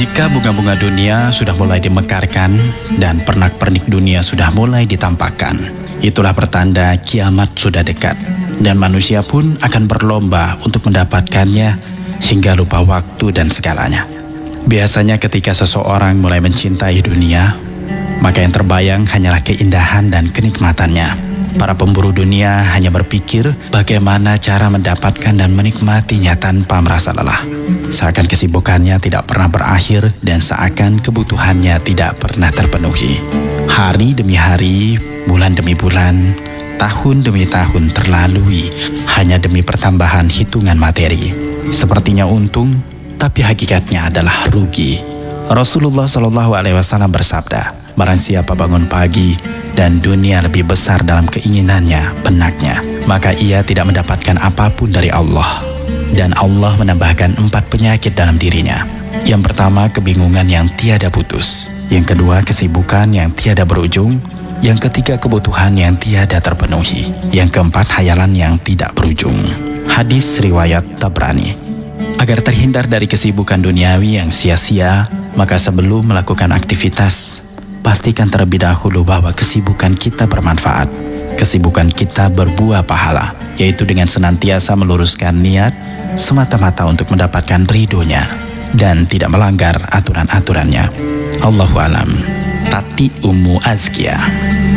Ketika bunga-bunga dunia sudah mulai dimekarkan dan pernak-pernik dunia sudah mulai ditampakkan, itulah pertanda kiamat sudah dekat. Dan manusia pun akan berlomba untuk mendapatkannya hingga lupa waktu dan segalanya. Biasanya ketika seseorang mulai mencintai dunia, maka yang terbayang hanyalah keindahan dan kenikmatannya. Para pemburu dunia hanya berpikir bagaimana cara mendapatkan dan menikmatinya tanpa merasa lelah. Seakan kesibukannya tidak pernah berakhir dan seakan kebutuhannya tidak pernah terpenuhi. Hari demi hari, bulan demi bulan, tahun demi tahun terlalui hanya demi pertambahan hitungan materi. Sepertinya untung, tapi hakikatnya adalah rugi. Rasulullah SAW bersabda, barang siapa bangun pagi dan dunia lebih besar dalam keinginannya, benaknya, maka ia tidak mendapatkan apapun dari Allah. Dan Allah menambahkan 4 penyakit dalam dirinya. Yang pertama, kebingungan yang tiada putus. Yang kedua, kesibukan yang tiada berujung. Yang ketiga, kebutuhan yang tiada terpenuhi. Yang keempat, hayalan yang tidak berujung. Hadis riwayat Tabrani. Agar terhindar dari kesibukan duniawi yang sia-sia, maka sebelum melakukan aktivitas, pastikan terlebih dahulu bahwa kesibukan kita bermanfaat. Kesibukan kita berbuah pahala, yaitu dengan senantiasa meluruskan niat semata-mata untuk mendapatkan ridhonya dan tidak melanggar aturan-aturannya. Allahu a'lam. Tati Ummu Azkiyah.